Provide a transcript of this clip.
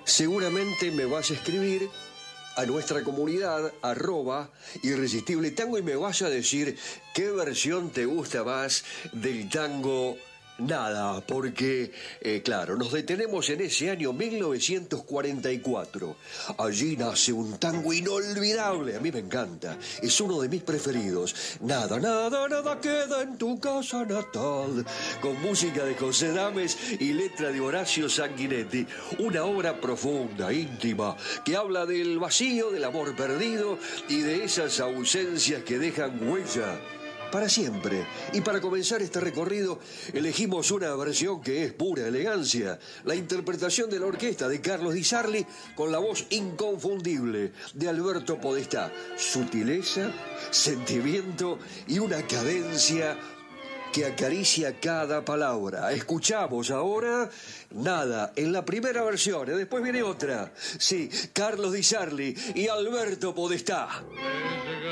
Seguramente me vas a escribir a nuestra comunidad, @irresistibletango, y me vas a decir qué versión te gusta más del tango Nada, porque, claro, nos detenemos en ese año 1944. Allí nace un tango inolvidable, a mí me encanta, es uno de mis preferidos. Nada, nada, nada queda en tu casa natal, con música de José Dames y letra de Horacio Sanguinetti. Una obra profunda, íntima, que habla del vacío, del amor perdido y de esas ausencias que dejan huella para siempre. Y para comenzar este recorrido, elegimos una versión que es pura elegancia. La interpretación de la orquesta de Carlos Di Sarli con la voz inconfundible de Alberto Podestá. Sutileza, sentimiento y una cadencia que acaricia cada palabra. Escuchamos ahora Nada, en la primera versión, después viene otra. Sí, Carlos Di Sarli y Alberto Podestá.